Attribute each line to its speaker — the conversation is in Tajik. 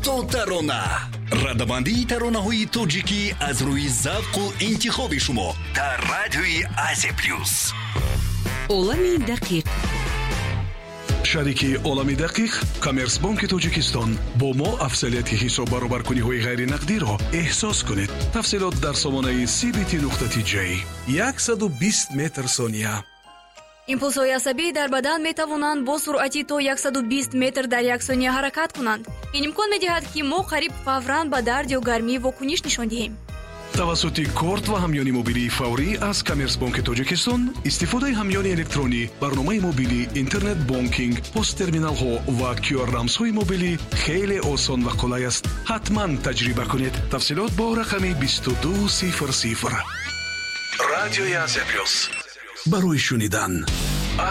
Speaker 1: то тарона. радамандии таронаҳои тоҷикӣ аз рӯи завқу интихоби шумо дар радиои Азия Плюс.
Speaker 2: олами дақиқ.
Speaker 3: шарики олами дақиқ Коммерсбанки Тоҷикистон бо мо афзалияти ҳисоб баробаркуниҳои ғайринақдиро эҳсос кунед. тафсилот дар сомонаи CBT.J 120 метр сония.
Speaker 4: импулсҳои асабӣ дар бадан метавонанд бо суръати то 120 метр дар як сония ҳаракат кунанд. ин имкон медиҳад ки мо қариб фавран ба дард ё гармӣ вокуниш нишон диҳем.
Speaker 3: тавассути корт ва ҳамёни мобилии фаврӣ аз Коммерсбанки Тоҷикистон истифодаи ҳамёни электронӣ, барномаи мобилӣ, интернет бонкинг, посттерминалҳо ва QR-рамзҳои мобилӣ хеле осон ва қулай аст. ҳатман таҷриба кунед. тафсилот бо рақами 2200. радиои Азия Плюс барои шунидан.